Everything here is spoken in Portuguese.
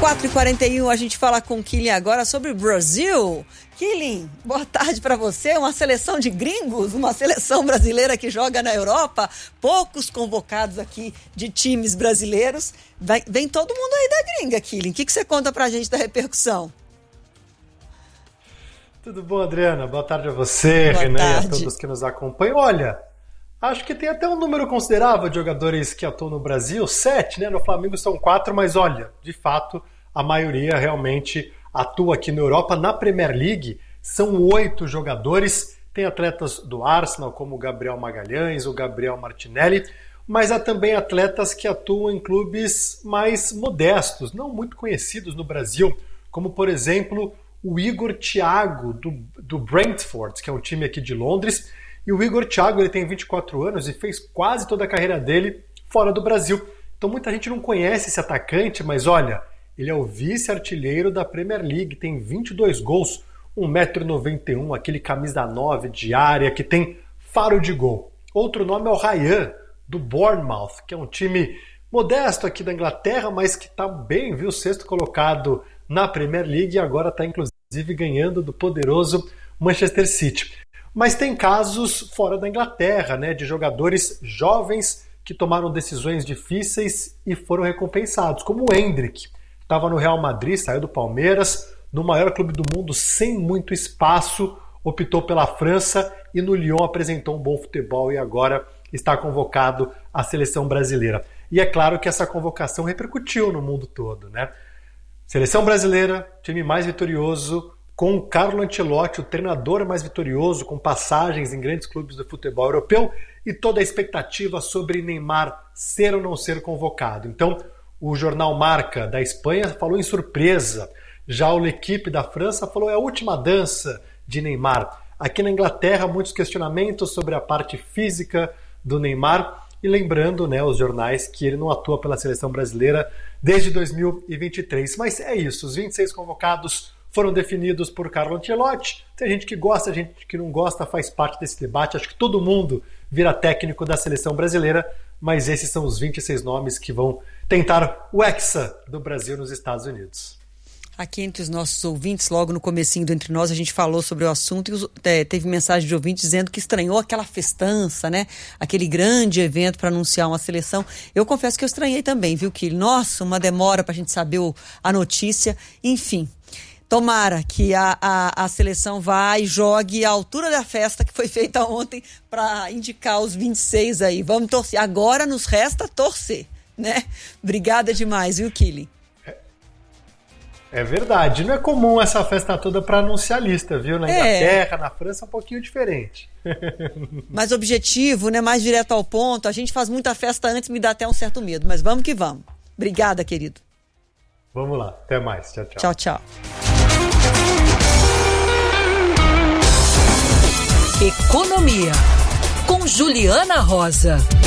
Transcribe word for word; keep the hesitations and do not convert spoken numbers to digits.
quatro e quarenta e um, a gente fala com o Killing agora sobre o Brasil. Killing, boa tarde para você. Uma seleção de gringos, uma seleção brasileira que joga na Europa, poucos convocados aqui de times brasileiros. Vem, vem todo mundo aí da gringa, Killing. O que, que você conta pra gente da repercussão? Tudo bom, Adriana? Boa tarde a você, boa Renan, tarde. E a todos que nos acompanham. Olha, acho que tem até um número considerável de jogadores que atuam no Brasil, sete, né? No Flamengo são quatro, mas olha, de fato, a maioria realmente atua aqui na Europa. Na Premier League, são oito jogadores. Tem atletas do Arsenal, como o Gabriel Magalhães, o Gabriel Martinelli, mas há também atletas que atuam em clubes mais modestos, não muito conhecidos no Brasil, como, por exemplo, o Igor Thiago, do, do Brentford, que é um time aqui de Londres. E o Igor Thiago, ele tem vinte e quatro anos e fez quase toda a carreira dele fora do Brasil. Então muita gente não conhece esse atacante, mas olha, ele é o vice-artilheiro da Premier League, tem vinte e dois gols, um metro e noventa e um, aquele camisa nove de área que tem faro de gol. Outro nome é o Ryan, do Bournemouth, que é um time modesto aqui da Inglaterra, mas que está bem, viu? Sexto colocado na Premier League e agora está inclusive ganhando do poderoso Manchester City. Mas tem casos fora da Inglaterra, né, de jogadores jovens que tomaram decisões difíceis e foram recompensados, como o Endrick. Estava no Real Madrid, saiu do Palmeiras, no maior clube do mundo, sem muito espaço, optou pela França e no Lyon apresentou um bom futebol e agora está convocado à seleção brasileira. E é claro que essa convocação repercutiu no mundo todo, né? Seleção brasileira, time mais vitorioso, com o Carlo Ancelotti, o treinador mais vitorioso, com passagens em grandes clubes do futebol europeu e toda a expectativa sobre Neymar ser ou não ser convocado. Então, o jornal Marca da Espanha falou em surpresa. Já o L'Équipe da França falou é a última dança de Neymar. Aqui na Inglaterra, muitos questionamentos sobre a parte física do Neymar. E lembrando, né, os jornais, que ele não atua pela seleção brasileira desde dois mil e vinte e três. Mas é isso, os vinte e seis convocados foram definidos por Carlo Ancelotti. Tem gente que gosta, gente que não gosta, faz parte desse debate. Acho que todo mundo vira técnico da seleção brasileira, mas esses são os vinte e seis nomes que vão tentar o hexa do Brasil nos Estados Unidos. Aqui entre os nossos ouvintes, logo no comecinho do Entre Nós, a gente falou sobre o assunto e é, teve mensagem de ouvinte dizendo que estranhou aquela festança, né? Aquele grande evento para anunciar uma seleção. Eu confesso que eu estranhei também, viu? Que, nossa, uma demora para a gente saber o, a notícia. Enfim, tomara que a, a, a seleção vá e jogue à altura da festa que foi feita ontem para indicar os vinte e seis aí. Vamos torcer. Agora nos resta torcer, né? Obrigada demais, viu, Killing? É verdade, não é comum essa festa toda para anunciar a lista, viu? Na Inglaterra, é. Na França é um pouquinho diferente. Mais objetivo, né? Mais direto ao ponto. A gente faz muita festa antes, me dá até um certo medo, mas vamos que vamos. Obrigada, querido. Vamos lá, até mais. Tchau, tchau. Tchau, tchau. Economia, com Juliana Rosa.